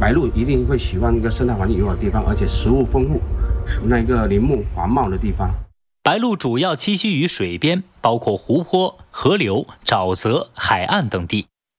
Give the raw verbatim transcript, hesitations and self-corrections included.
白鹭一定会喜欢一个生态环境友好的地方，而且食物丰富、那个林木繁茂的地方。 白鹭主要栖息于水边，包括湖泊、河流、沼泽、海岸等地。